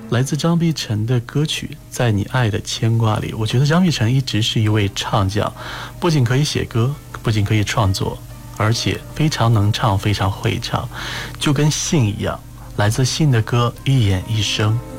来自张碧晨的歌曲《在你爱的牵挂里》。我觉得张碧晨一直是一位唱将，不仅可以写歌，不仅可以创作，而且非常能唱，非常会唱，就跟信一样，来自信的歌一演一生。